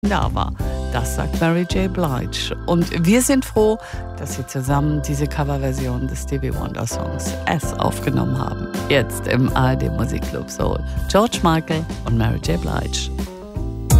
da war. Das sagt Mary J. Blige. Und wir sind froh, dass sie zusammen diese Coverversion des Stevie Wonder Songs S aufgenommen haben. Jetzt im ARD Musikclub Soul. George Michael und Mary J. Blige.